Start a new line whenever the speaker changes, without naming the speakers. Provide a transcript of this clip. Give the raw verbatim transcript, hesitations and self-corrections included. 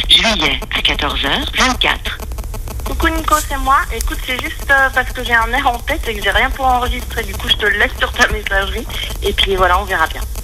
juillet à quatorze heures vingt-quatre.
Coucou Nico, c'est moi. Écoute, c'est juste euh, parce que j'ai un air en tête et que j'ai rien pour enregistrer. Du coup, je te le laisse sur ta messagerie. Et puis voilà, on verra bien.